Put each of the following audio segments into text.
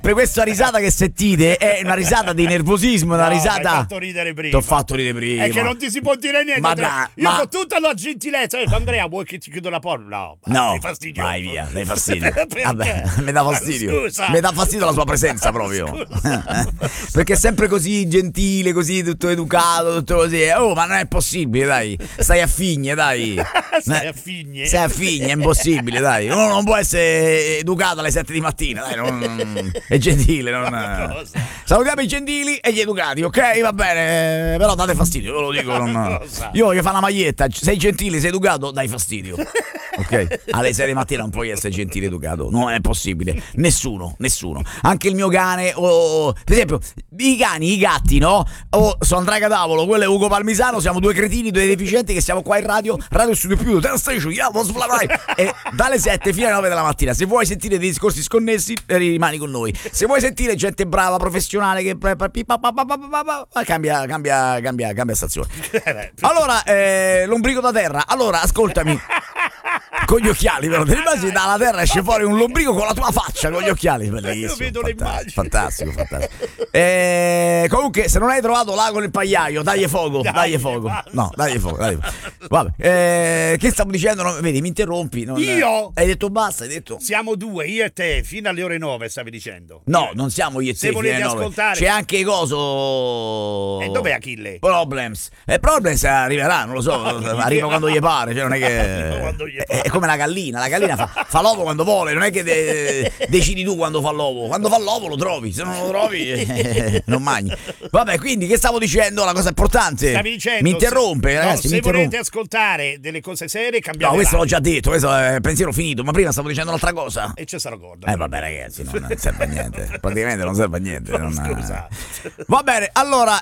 per questa risata che sentite è una risata di nervosismo, una risata. Mi hai fatto ridere prima. Ti ho fatto ridere prima. È che non ti si può dire niente. Io con tutta la gentilezza. Andrea, vuoi che ti chiudo la porta? No. Dai fastidio. Vai via, dai fastidio. Vabbè, mi dà fastidio. Scusa. Mi dà fastidio la sua presenza proprio. Perché è sempre così gentile, così tutto educato, tutto così. Oh, ma non è possibile, dai. Stai a figne, dai. Stai a figne, è impossibile, dai. Uno non può essere educato alle 7 di mattina, dai. È gentile, non. Salutiamo i gentili e gli educati, ok? Va bene, però date fastidio, ve lo dico. Io voglio fare una maglietta. Sei gentile, sei educato, dai fastidio. Ok? Alle 6 di mattina non puoi essere gentile educato, non è possibile. Nessuno. Anche il mio cane, per esempio, i cani, i gatti, no? Sono Andrea Catavolo, quello è Ugo Palmisano, siamo due cretini, due deficienti che siamo qua in radio Studio Più, te la stai sciugliando, e dalle 7 fino alle 9 della mattina. Se vuoi sentire dei discorsi sconnessi, rimani con noi. Se vuoi sentire gente brava, professionale, che cambia stazione. Allora, lombrico da terra. Allora, ascoltami. Con gli occhiali, però ti immagini dalla terra esce fuori un lombrico con la tua faccia con gli occhiali, bellissimo. Io vedo le immagini. Fantastico. Comunque, se non hai trovato l'ago nel pagliaio, dagli fuoco. No, dagli fuoco. Vabbè, che stavo dicendo? No, vedi, mi interrompi. Io? Hai detto basta, hai detto. Siamo due, io e te, fino alle ore 9 stavi dicendo. No, non siamo io e te. Se volete ascoltare. C'è anche coso. E dov'è Achille? Problems arriverà, non lo so, arriva quando gli pare, cioè non è che è come la gallina fa l'uovo quando vuole, non è che decidi tu quando fa l'uovo. Quando fa l'uovo lo trovi, se non lo trovi non mangi. Vabbè, quindi che stavo dicendo? La cosa importante. Stavi dicendo, mi interrompe, ragazzi. Se volete ascoltare delle cose serie, cambiate. No, questo l'ho già detto, questo è pensiero finito. Ma prima stavo dicendo un'altra cosa. E c'è sarà gorda. Vabbè, ragazzi, non serve a niente. Praticamente non serve a niente. Scusa. Va bene, allora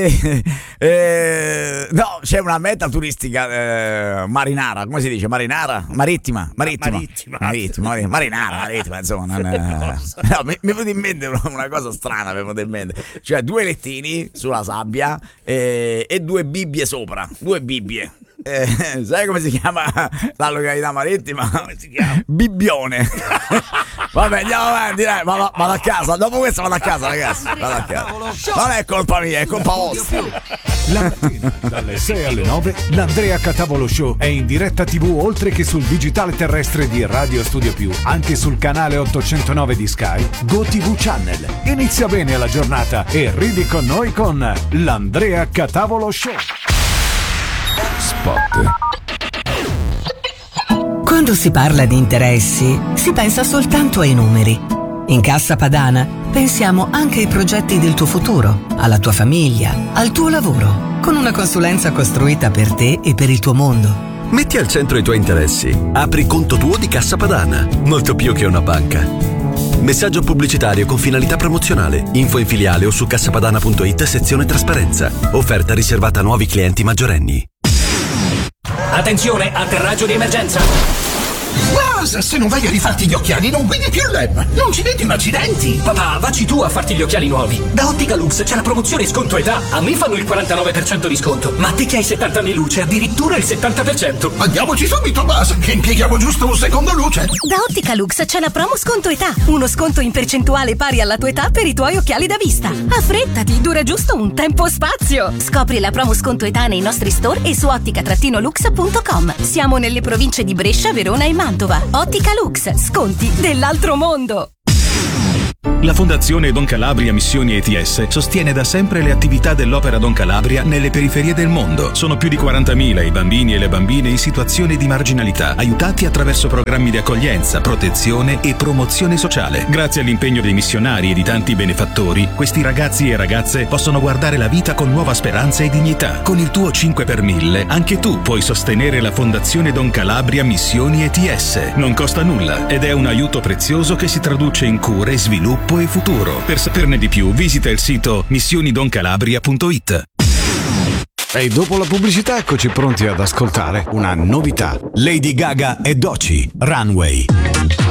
no, c'è una meta turistica marinara, come si dice? Marinara? Marittima, insomma, no, mi è venuta in mente una cosa strana, mi è venuta in mente. Cioè, due lettini sulla sabbia e due bibbie sopra, due bibbie. Sai come si chiama la località marittima? Come si chiama? Bibbione. Vabbè, andiamo avanti, dai, vado a casa. Dopo questo vado a casa, ragazzi. Vado a casa. Non è colpa mia, è colpa vostra. La mattina dalle 6 alle 9 l'Andrea Catavolo Show è in diretta TV oltre che sul digitale terrestre di Radio Studio Più, anche sul canale 809 di Sky, GoTV Channel. Inizia bene la giornata e ridi con noi con l'Andrea Catavolo Show. Spot. Quando si parla di interessi, si pensa soltanto ai numeri. In Cassa Padana pensiamo anche ai progetti del tuo futuro, alla tua famiglia, al tuo lavoro, con una consulenza costruita per te e per il tuo mondo. Metti al centro i tuoi interessi. Apri conto tuo di Cassa Padana, molto più che una banca. Messaggio pubblicitario con finalità promozionale. Info in filiale o su cassapadana.it sezione trasparenza. Offerta riservata a nuovi clienti maggiorenni. Attenzione, atterraggio di emergenza. Cosa? Se non vai a rifarti gli occhiali non guidi più l'EM. Non ci vedi in accidenti. Papà, vacci tu a farti gli occhiali nuovi. Da Ottica Lux c'è la promozione sconto età. A me fanno il 49% di sconto, ma a te che hai 70 anni luce addirittura il 70%. Andiamoci subito, Bas, che impieghiamo giusto un secondo luce. Da Ottica Lux c'è la promo sconto età. Uno sconto in percentuale pari alla tua età per i tuoi occhiali da vista. Affrettati, dura giusto un tempo spazio. Scopri la promo sconto età nei nostri store e su ottica-lux.com. Siamo nelle province di Brescia, Verona e Mantova. Ottica Lux, sconti dell'altro mondo. La Fondazione Don Calabria Missioni ETS sostiene da sempre le attività dell'Opera Don Calabria nelle periferie del mondo. Sono più di 40.000 i bambini e le bambine in situazioni di marginalità, aiutati attraverso programmi di accoglienza, protezione e promozione sociale. Grazie all'impegno dei missionari e di tanti benefattori, questi ragazzi e ragazze possono guardare la vita con nuova speranza e dignità. Con il tuo 5 per 1000 anche tu puoi sostenere la Fondazione Don Calabria Missioni ETS. Non costa nulla ed è un aiuto prezioso che si traduce in cure, sviluppo e futuro. Per saperne di più visita il sito missionidoncalabria.it. E dopo la pubblicità eccoci pronti ad ascoltare una novità. Lady Gaga e Doechii, Runway.